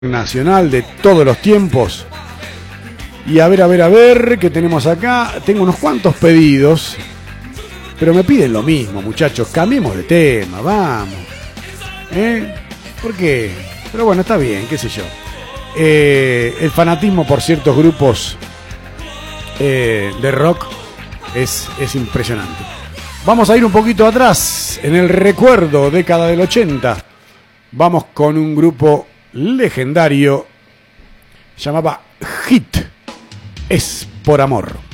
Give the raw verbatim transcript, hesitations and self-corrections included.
nacional de todos los tiempos. Y a ver, a ver, a ver, ¿qué tenemos acá? Tengo unos cuantos pedidos, pero me piden lo mismo, muchachos. Cambiemos de tema, vamos. ¿Eh? ¿Por qué? Pero bueno, está bien, qué sé yo. Eh, el fanatismo por ciertos grupos eh, de rock es, es impresionante. Vamos a ir un poquito atrás, en el recuerdo, década del ochenta. Vamos con un grupo legendario, llamaba Hit, Es por Amor.